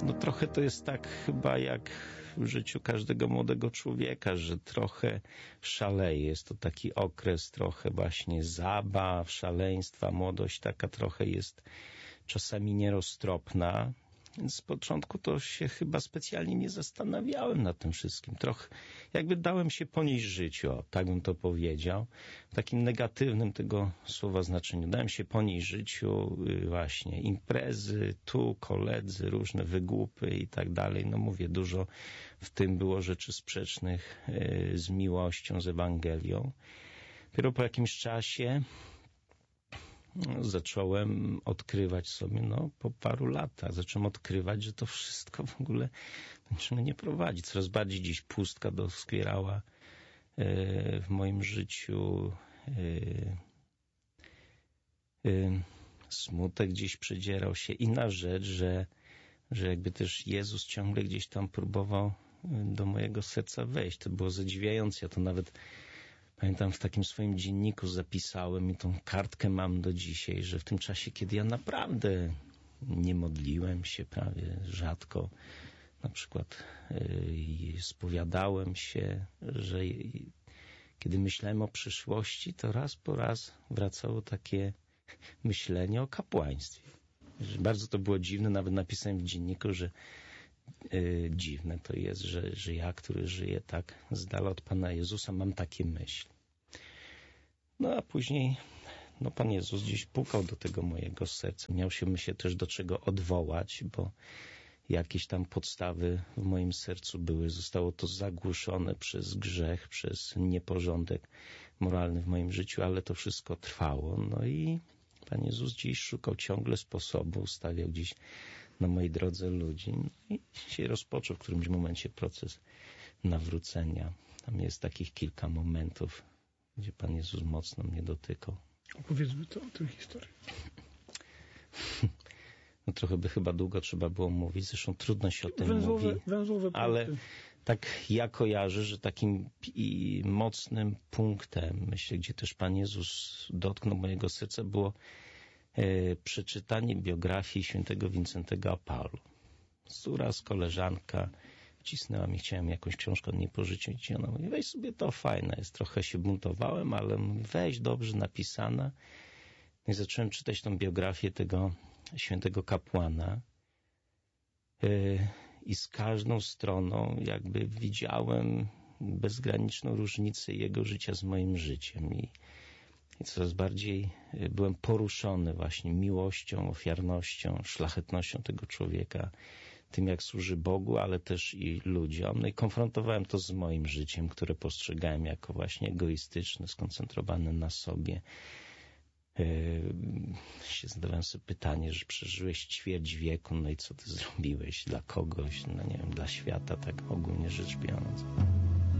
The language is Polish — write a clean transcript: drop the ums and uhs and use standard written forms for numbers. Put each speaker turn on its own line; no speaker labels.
No trochę to jest tak chyba jak w życiu każdego młodego człowieka, że trochę szaleje. Jest to taki okres trochę właśnie zabaw, szaleństwa. Młodość taka trochę jest czasami nieroztropna. Więc z początku to się chyba specjalnie nie zastanawiałem nad tym wszystkim. Trochę jakby dałem się ponieść życiu, o, tak bym to powiedział. W takim negatywnym tego słowa znaczeniu. Dałem się ponieść życiu, właśnie imprezy, tu koledzy, różne wygłupy i tak dalej. No mówię, dużo w tym było rzeczy sprzecznych z miłością, z Ewangelią. Dopiero po jakimś czasie zacząłem odkrywać sobie, po paru latach zacząłem odkrywać, że to wszystko w ogóle do niczego nie prowadzi. Coraz bardziej dziś pustka doskwierała w moim życiu. Smutek gdzieś przedzierał się. Inna rzecz, że jakby też Jezus ciągle gdzieś tam próbował do mojego serca wejść. To było zadziwiające. Ja to nawet pamiętam, w takim swoim dzienniku zapisałem i tą kartkę mam do dzisiaj, że w tym czasie, kiedy ja naprawdę nie modliłem się prawie rzadko, na przykład spowiadałem się, że kiedy myślałem o przyszłości, to raz po raz wracało takie myślenie o kapłaństwie. Że bardzo to było dziwne, nawet napisałem w dzienniku, że dziwne to jest, że ja, który żyję tak z dala od Pana Jezusa, mam takie myśli. No a później Pan Jezus gdzieś pukał do tego mojego serca. Miał się też do czego odwołać, bo jakieś tam podstawy w moim sercu były. Zostało to zagłuszone przez grzech, przez nieporządek moralny w moim życiu, ale to wszystko trwało. No i Pan Jezus gdzieś szukał ciągle sposobu, stawiał gdzieś na mojej drodze ludzi. No i się rozpoczął w którymś momencie proces nawrócenia. Tam jest takich kilka momentów, gdzie Pan Jezus mocno mnie dotykał.
Opowiedzmy to o tej historii.
No trochę by chyba długo trzeba było mówić, zresztą trudno się o tym mówi,
węzłowe
ale
punkty.
tak ja kojarzę, że takim mocnym punktem, myślę, gdzie też Pan Jezus dotknął mojego serca, było przeczytanie biografii świętego Wincentego Apalu. Raz koleżanka wcisnęła mi, chciałem jakąś książkę od niej pożyczyć i ona mówi, weź sobie, to fajne jest. Trochę się buntowałem, ale weź, dobrze napisana. No i zacząłem czytać tą biografię tego świętego kapłana i z każdą stroną jakby widziałem bezgraniczną różnicę jego życia z moim życiem i coraz bardziej byłem poruszony właśnie miłością, ofiarnością, szlachetnością tego człowieka, tym jak służy Bogu, ale też i ludziom. No i konfrontowałem to z moim życiem, które postrzegałem jako właśnie egoistyczne, skoncentrowane na sobie. Się zadawałem sobie pytanie, że przeżyłeś ćwierć wieku, no i co ty zrobiłeś dla kogoś, no nie wiem, dla świata, tak ogólnie rzecz biorąc.